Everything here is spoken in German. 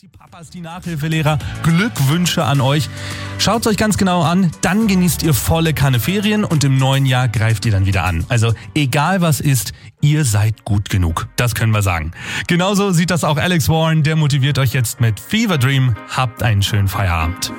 Die Papas, die Nachhilfelehrer, Glückwünsche an euch. Schaut es euch ganz genau an, dann genießt ihr volle Kanne Ferien und im neuen Jahr greift ihr dann wieder an. Also egal was ist, ihr seid gut genug. Das können wir sagen. Genauso sieht das auch Alex Warren, der motiviert euch jetzt mit Fever Dream. Habt einen schönen Feierabend.